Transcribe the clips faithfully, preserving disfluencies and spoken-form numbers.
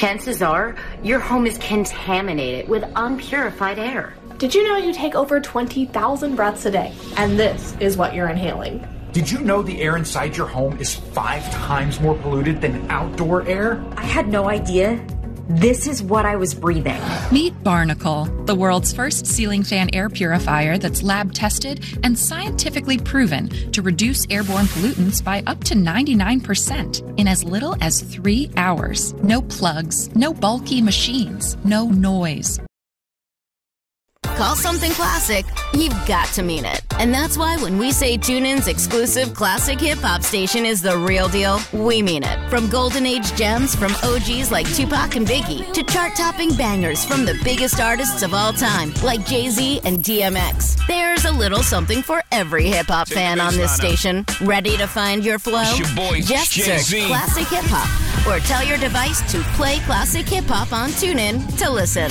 chances are your home is contaminated with unpurified air. Did you know you take over twenty thousand breaths a day? And this is what you're inhaling. Did you know the air inside your home is five times more polluted than outdoor air? I had no idea. This is what I was breathing. Meet Barnacle, the world's first ceiling fan air purifier that's lab tested and scientifically proven to reduce airborne pollutants by up to ninety-nine percent in as little as three hours. No plugs, no bulky machines, no noise. Call something classic, you've got to mean it. And that's why when we say TuneIn's exclusive classic hip-hop station is the real deal, we mean it. From golden age gems from O Gs like Tupac and Biggie to chart-topping bangers from the biggest artists of all time like Jay-Z and D M X. There's a little something for every hip-hop fan on this station. Ready to find your flow? It's your boy, Just Jay-Z. search Classic Hip-Hop or tell your device to play Classic Hip-Hop on TuneIn to listen.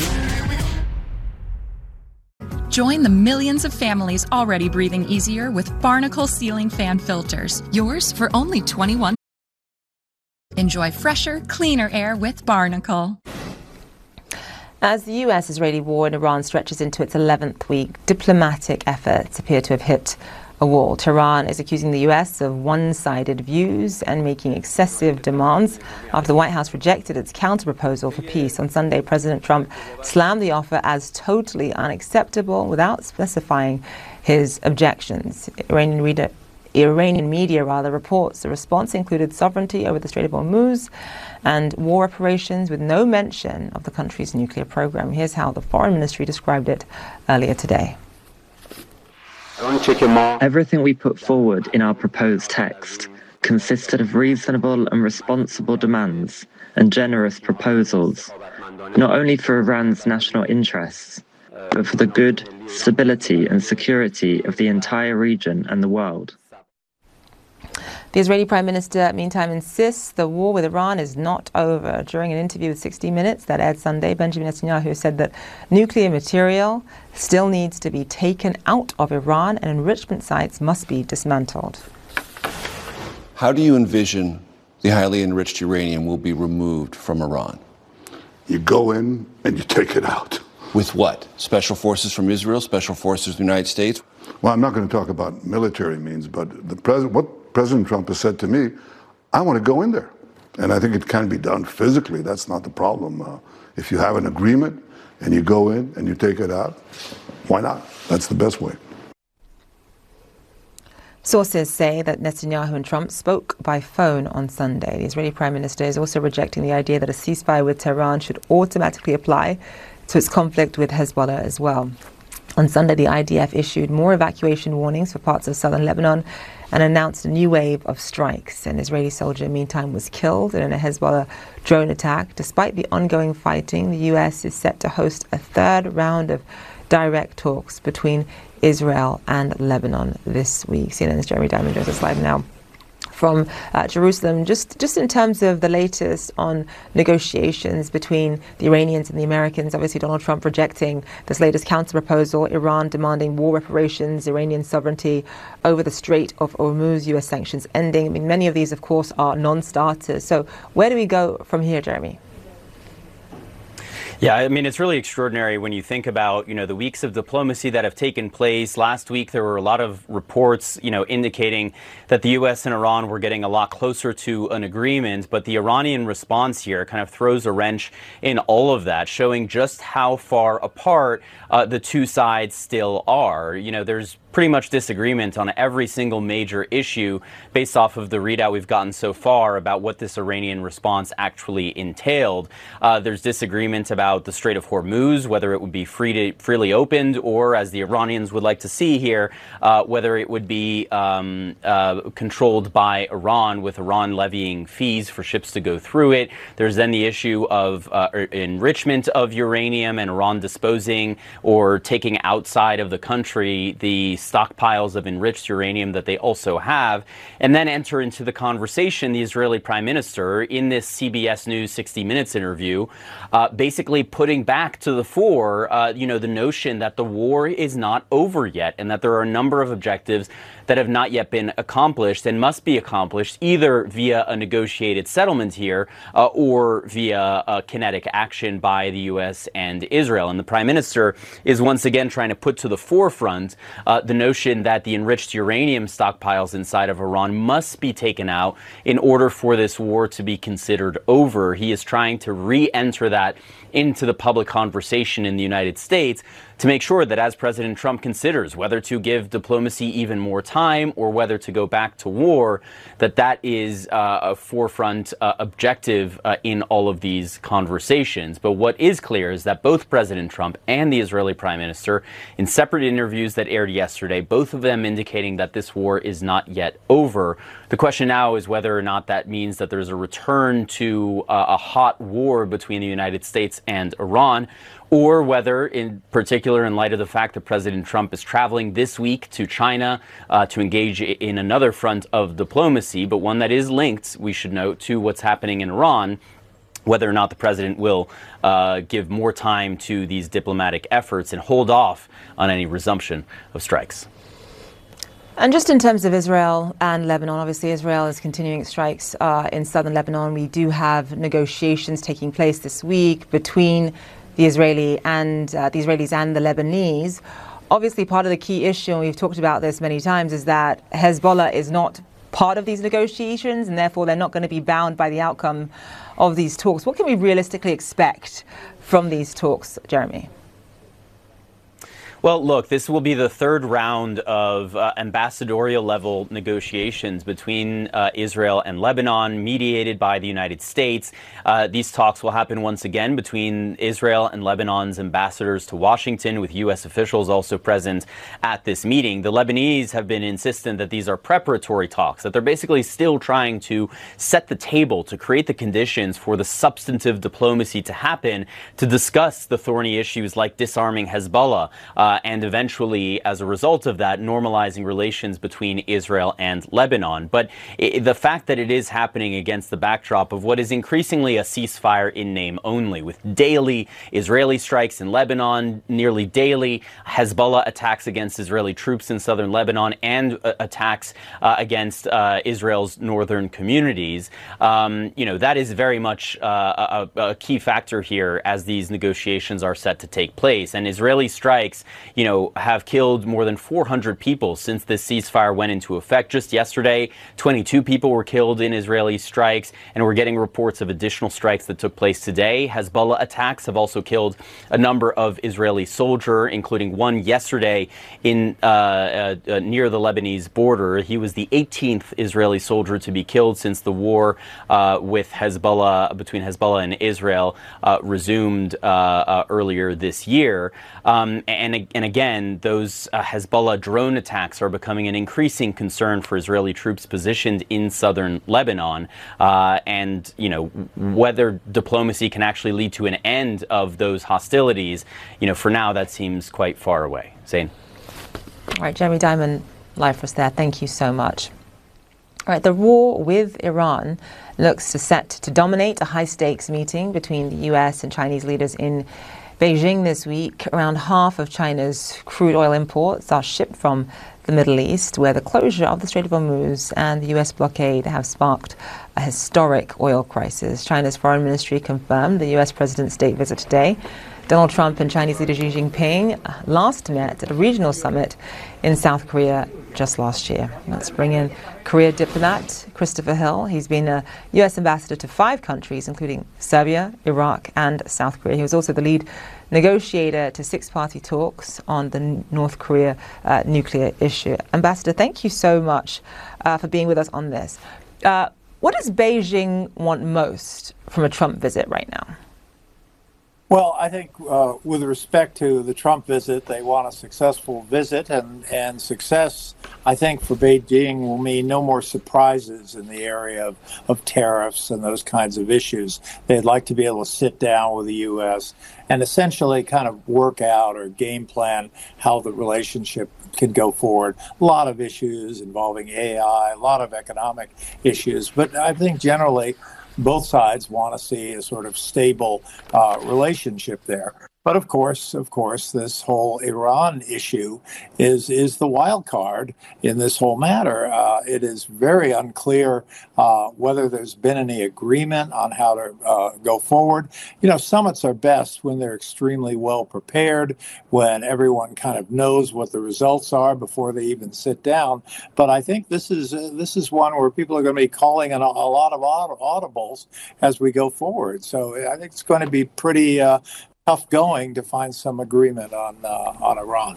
Join the millions of families already breathing easier with Barnacle ceiling fan filters. Yours for only twenty-one dollars. Enjoy fresher, cleaner air with Barnacle. As the U S-Israeli war in Iran stretches into its eleventh week, diplomatic efforts appear to have hit a wall. Tehran is accusing the U S of one-sided views and making excessive demands after the White House rejected its counter-proposal for peace. On Sunday, President Trump slammed the offer as totally unacceptable without specifying his objections. Iranian, reader, Iranian media rather reports the response included sovereignty over the Strait of Hormuz and war reparations with no mention of the country's nuclear program. Here's how the Foreign Ministry described it earlier today. Everything we put forward in our proposed text consisted of reasonable and responsible demands and generous proposals, not only for Iran's national interests, but for the good, stability and security of the entire region and the world. The Israeli Prime Minister, meantime, insists the war with Iran is not over. During an interview with sixty minutes that aired Sunday, Benjamin Netanyahu said that nuclear material still needs to be taken out of Iran and enrichment sites must be dismantled. How do you envision the highly enriched uranium will be removed from Iran? You go in and you take it out. With what? Special forces from Israel? Special forces from the United States? Well, I'm not going to talk about military means, but the president, what President Trump has said to me, I want to go in there. And I think it can be done physically. That's not the problem. Uh, if you have an agreement and you go in and you take it out, why not? That's the best way. Sources say that Netanyahu and Trump spoke by phone on Sunday. The Israeli Prime Minister is also rejecting the idea that a ceasefire with Tehran should automatically apply to its conflict with Hezbollah as well. On Sunday, the I D F issued more evacuation warnings for parts of southern Lebanon and announced a new wave of strikes. An Israeli soldier, meantime, was killed in a Hezbollah drone attack. Despite the ongoing fighting, the U S is set to host a third round of direct talks between Israel and Lebanon this week. C N N's Jeremy Diamond joins us live now from uh, Jerusalem. Just just in terms of the latest on negotiations between the Iranians and the Americans, obviously Donald Trump rejecting this latest counter-proposal, Iran demanding war reparations, Iranian sovereignty over the Strait of Hormuz, U S sanctions ending. I mean, many of these, of course, are non-starters. So where do we go from here, Jeremy? Yeah, I mean, it's really extraordinary when you think about, you know, the weeks of diplomacy that have taken place. Last week, there were a lot of reports, you know, indicating that the U S and Iran were getting a lot closer to an agreement. But the Iranian response here kind of throws a wrench in all of that, showing just how far apart uh, the two sides still are. You know, there's pretty much disagreement on every single major issue based off of the readout we've gotten so far about what this Iranian response actually entailed. Uh, there's disagreement about the Strait of Hormuz, whether it would be free to, freely opened, or as the Iranians would like to see here, uh, whether it would be um, uh, controlled by Iran, with Iran levying fees for ships to go through it. There's then the issue of uh, enrichment of uranium and Iran disposing or taking outside of the country the stockpiles of enriched uranium that they also have. And then enter into the conversation the Israeli Prime Minister in this C B S News sixty minutes interview, uh, basically putting back to the fore, uh, you know, the notion that the war is not over yet and that there are a number of objectives that have not yet been accomplished and must be accomplished either via a negotiated settlement here uh, or via uh, kinetic action by the U S and Israel. And the Prime Minister is once again trying to put to the forefront uh, the notion that the enriched uranium stockpiles inside of Iran must be taken out in order for this war to be considered over. He is trying to re-enter that into the public conversation in the United States to make sure that as President Trump considers whether to give diplomacy even more time or whether to go back to war, that that is uh, a forefront uh, objective uh, in all of these conversations. But what is clear is that both President Trump and the Israeli Prime Minister, in separate interviews that aired yesterday, both of them indicating that this war is not yet over. The question now is whether or not that means that there's a return to uh, a hot war between the United States and Iran, or whether, in particular, in light of the fact that President Trump is traveling this week to China uh, to engage in another front of diplomacy, but one that is linked, we should note, to what's happening in Iran, whether or not the president will uh, give more time to these diplomatic efforts and hold off on any resumption of strikes. And just in terms of Israel and Lebanon, obviously Israel is continuing strikes uh, in southern Lebanon. We do have negotiations taking place this week between the Israeli and uh, the Israelis and the Lebanese. Obviously, part of the key issue, and we've talked about this many times, is that Hezbollah is not part of these negotiations, and therefore they're not going to be bound by the outcome of these talks. What can we realistically expect from these talks, Jeremy? Well, look, this will be the third round of uh, ambassadorial level negotiations between uh, Israel and Lebanon, mediated by the United States. Uh, these talks will happen once again between Israel and Lebanon's ambassadors to Washington, with U S officials also present at this meeting. The Lebanese have been insistent that these are preparatory talks, that they're basically still trying to set the table to create the conditions for the substantive diplomacy to happen, to discuss the thorny issues like disarming Hezbollah, uh, Uh, and eventually, as a result of that, normalizing relations between Israel and Lebanon. But it, the fact that it is happening against the backdrop of what is increasingly a ceasefire in name only, with daily Israeli strikes in Lebanon, nearly daily Hezbollah attacks against Israeli troops in southern Lebanon, and uh, attacks uh, against uh, Israel's northern communities, um, you know, that is very much uh, a, a key factor here as these negotiations are set to take place. And Israeli strikes, you know, have killed more than four hundred people since this ceasefire went into effect. Just yesterday, twenty-two people were killed in Israeli strikes, and we're getting reports of additional strikes that took place today. Hezbollah attacks have also killed a number of Israeli soldiers, including one yesterday in uh, uh, uh, near the Lebanese border. He was the eighteenth Israeli soldier to be killed since the war uh, with Hezbollah, between Hezbollah and Israel, uh, resumed uh, uh, earlier this year. Um, and And again, those uh, Hezbollah drone attacks are becoming an increasing concern for Israeli troops positioned in southern Lebanon. Uh, and, you know, whether diplomacy can actually lead to an end of those hostilities, you know, for now, that seems quite far away. Zain. All right, Jeremy Diamond, live for us there. Thank you so much. All right, the war with Iran looks to set to dominate a high-stakes meeting between the U S and Chinese leaders in Beijing this week. Around half of China's crude oil imports are shipped from the Middle East, where the closure of the Strait of Hormuz and the U S blockade have sparked a historic oil crisis. China's foreign ministry confirmed the U S president's state visit today. Donald Trump and Chinese leader Xi Jinping last met at a regional summit in South Korea just last year. Let's bring in career diplomat Christopher Hill. He's been a U S ambassador to five countries, including Serbia, Iraq, and South Korea. He was also the lead negotiator to six-party talks on the North Korea uh, nuclear issue. Ambassador, thank you so much uh, for being with us on this. Uh, what does Beijing want most from a Trump visit right now? Well, I think uh, with respect to the Trump visit, they want a successful visit, and, and success, I think, for Beijing will mean no more surprises in the area of, of tariffs and those kinds of issues. They'd like to be able to sit down with the U S and essentially kind of work out or game plan how the relationship can go forward. A lot of issues involving A I, a lot of economic issues, but I think generally both sides want to see a sort of stable uh, relationship there. But of course, of course, this whole Iran issue is is the wild card in this whole matter. Uh, it is very unclear uh, whether there's been any agreement on how to uh, go forward. You know, summits are best when they're extremely well prepared, when everyone kind of knows what the results are before they even sit down. But I think this is uh, this is one where people are going to be calling in a, a lot of audibles as we go forward. So I think it's going to be pretty. Uh, tough going to find some agreement on uh, on Iran.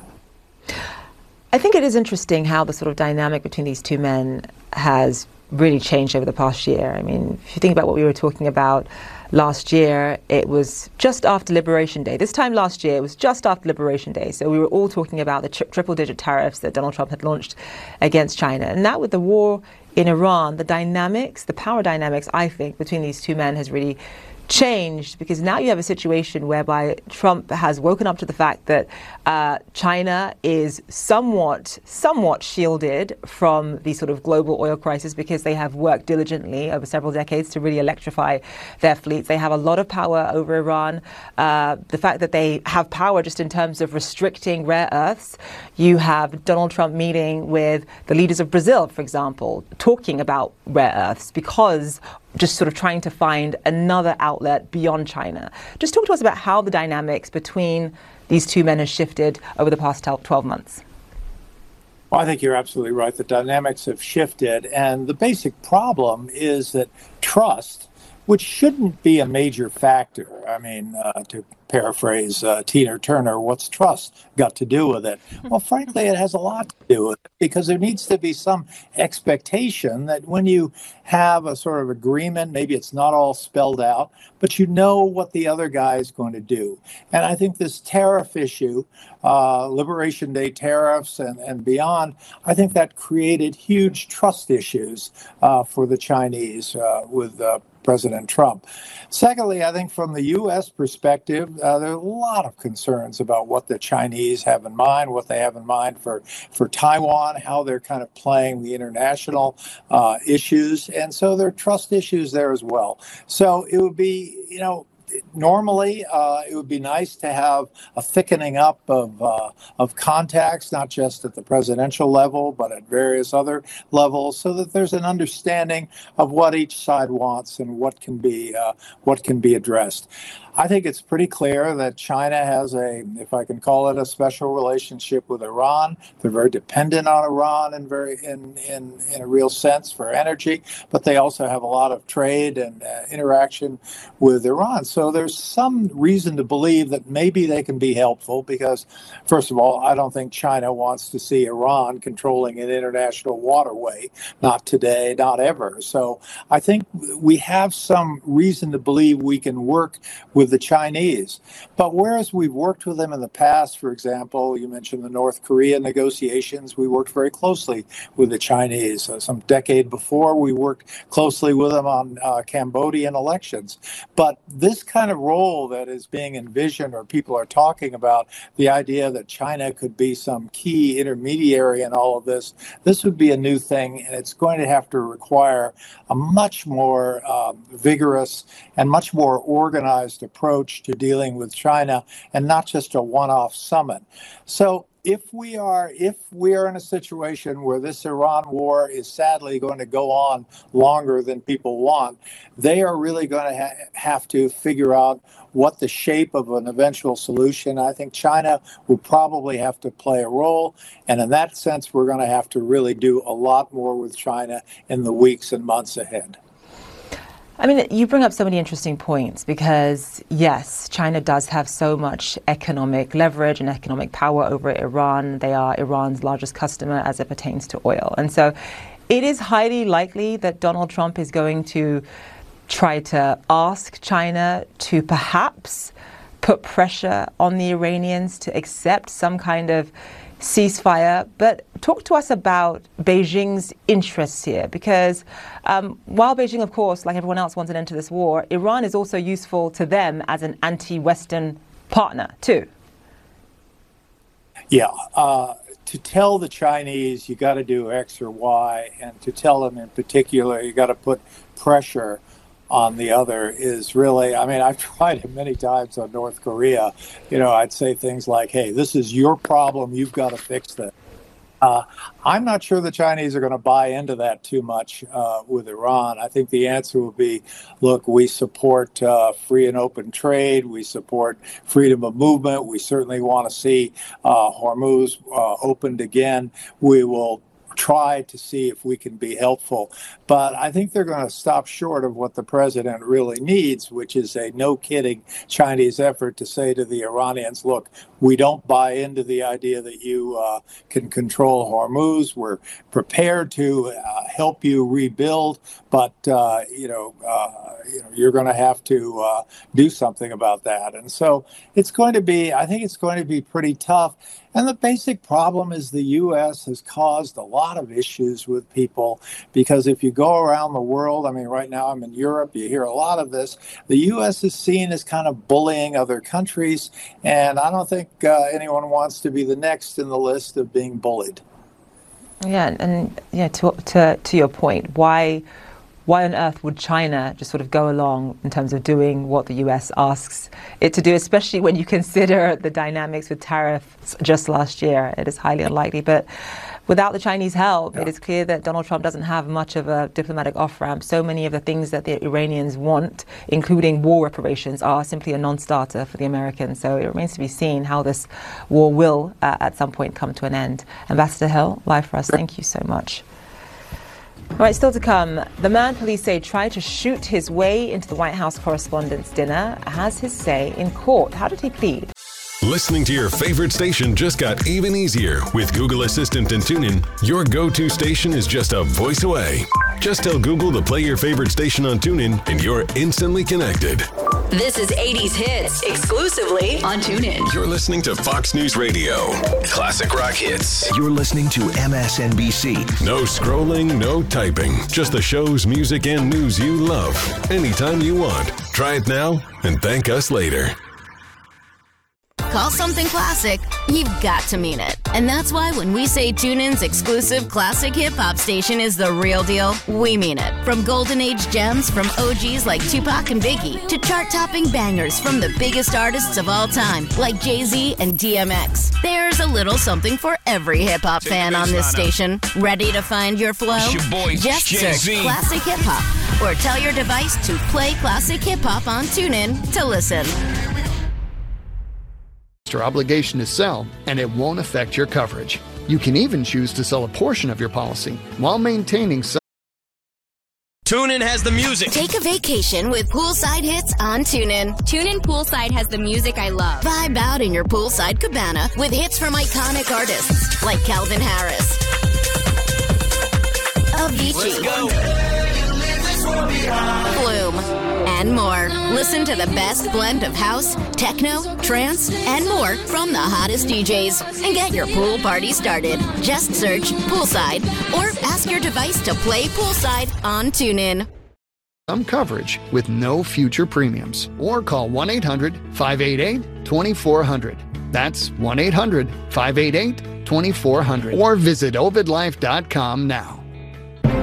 I think it is interesting how the sort of dynamic between these two men has really changed over the past year. I mean, if you think about what we were talking about last year, it was just after Liberation Day. This time last year, it was just after Liberation Day. So we were all talking about the tri- triple-digit tariffs that Donald Trump had launched against China. And now with the war in Iran, the dynamics, the power dynamics, I think, between these two men has really changed, because now you have a situation whereby Trump has woken up to the fact that uh, China is somewhat, somewhat shielded from the sort of global oil crisis because they have worked diligently over several decades to really electrify their fleets. They have a lot of power over Iran. Uh, the fact that they have power just in terms of restricting rare earths. You have Donald Trump meeting with the leaders of Brazil, for example, talking about rare earths because just sort of trying to find another outlet beyond China. Just talk to us about how the dynamics between these two men has shifted over the past twelve months. Well, I think you're absolutely right. The dynamics have shifted, and the basic problem is that trust, which shouldn't be a major factor. I mean, uh, to paraphrase uh, Tina Turner, what's trust got to do with it? Well, frankly, it has a lot to do with it, because there needs to be some expectation that when you have a sort of agreement, maybe it's not all spelled out, but you know what the other guy is going to do. And I think this tariff issue, uh, Liberation Day tariffs and, and beyond, I think that created huge trust issues uh, for the Chinese uh, with uh, President Trump. Secondly, I think from the U S perspective, uh, there are a lot of concerns about what the Chinese have in mind, what they have in mind for, for Taiwan, how they're kind of playing the international uh, issues. And so there are trust issues there as well. So it would be, you know, normally, uh, it would be nice to have a thickening up of uh, of contacts, not just at the presidential level, but at various other levels, so that there's an understanding of what each side wants and what can be uh, what can be addressed. I think it's pretty clear that China has a, if I can call it, a special relationship with Iran. They're very dependent on Iran in very in in, in a real sense for energy, but they also have a lot of trade and uh, interaction with Iran. So there's some reason to believe that maybe they can be helpful because, first of all, I don't think China wants to see Iran controlling an international waterway. Not today, not ever. So I think we have some reason to believe we can work with the Chinese. But whereas we've worked with them in the past, for example, you mentioned the North Korea negotiations, we worked very closely with the Chinese. Uh, some decade before, we worked closely with them on uh, Cambodian elections. But this kind of role that is being envisioned, or people are talking about, the idea that China could be some key intermediary in all of this, this would be a new thing, and it's going to have to require a much more uh, vigorous and much more organized approach to dealing with China, and not just a one-off summit. So if we are if we are in a situation where this Iran war is sadly going to go on longer than people want, they are really going to ha- have to figure out what the shape of an eventual solution. I think China will probably have to play a role, and in that sense, we're going to have to really do a lot more with China in the weeks and months ahead. I mean, you bring up so many interesting points because, yes, China does have so much economic leverage and economic power over Iran. They are Iran's largest customer as it pertains to oil. And so it is highly likely that Donald Trump is going to try to ask China to perhaps put pressure on the Iranians to accept some kind of ceasefire. But talk to us about Beijing's interests here, because um, while Beijing, of course, like everyone else, wants an end to this war, Iran is also useful to them as an anti-Western partner too. Yeah. Uh, to tell the Chinese you got to do X or Y, and to tell them in particular you got to put pressure on the other is really, I mean, I've tried it many times on North Korea. You know, I'd say things like, hey, this is your problem. You've got to fix that. Uh, I'm not sure the Chinese are going to buy into that too much uh, with Iran. I think the answer will be, look, we support uh, free and open trade. We support freedom of movement. We certainly want to see uh, Hormuz uh, opened again. We will try to see if we can be helpful. But I think they're going to stop short of what the president really needs, which is a no-kidding Chinese effort to say to the Iranians, look, we don't buy into the idea that you uh, can control Hormuz. We're prepared to uh, help you rebuild, but uh, you know, uh, you know, you're going to have to uh, do something about that. And so it's going to be, I think it's going to be pretty tough. And the basic problem is the U S has caused a lot of issues with people, because if you go around the world, I mean, right now I'm in Europe, you hear a lot of this. The U S is seen as kind of bullying other countries, and I don't think uh, anyone wants to be the next in the list of being bullied. Yeah, and yeah, to to to your point, why why on earth would China just sort of go along in terms of doing what the U S asks it to do, especially when you consider the dynamics with tariffs just last year? It is highly unlikely. But without the Chinese help, yeah. it is clear that Donald Trump doesn't have much of a diplomatic off-ramp. So many of the things that the Iranians want, including war reparations, are simply a non-starter for the Americans. So it remains to be seen how this war will, uh, at some point, come to an end. Ambassador Hill, live for us, thank you so much. All right, still to come. The man police say tried to shoot his way into the White House Correspondents' Dinner has his say in court. How did he plead? Listening to your favorite station just got even easier with Google Assistant and TuneIn. Your go-to station is just a voice away. Just tell Google to play your favorite station on TuneIn and you're instantly connected. This is eighties Hits, exclusively on TuneIn. You're listening to Fox News Radio. Classic rock hits. You're listening to M S N B C. No scrolling, no typing. Just the shows, music, and news you love. Anytime you want. Try it now and thank us later. Call something classic, you've got to mean it. And that's why when we say TuneIn's exclusive classic hip-hop station is the real deal, we mean it. From golden age gems from O Gs like Tupac and Biggie, to chart-topping bangers from the biggest artists of all time, like Jay-Z and D M X. There's a little something for every hip-hop fan on this station. Ready to find your flow? Your boy, Just Jay-Z. search Classic Hip Hop, or tell your device to play Classic Hip Hop on TuneIn to listen. Obligation to sell, and it won't affect your coverage. You can even choose to sell a portion of your policy while maintaining some. TuneIn has the music. Take a vacation with poolside hits on TuneIn. TuneIn Poolside has the music I love. Vibe out in your poolside cabana with hits from iconic artists like Calvin Harris, Avicii, Bloom, and more. Listen to the best blend of house, techno, trance, and more from the hottest D Js. And get your pool party started. Just search Poolside or ask your device to play Poolside on TuneIn. Some coverage with no future premiums. Or call one eight hundred five eight eight two four zero zero. That's one eight hundred five eight eight two four zero zero. Or visit ovid life dot com now.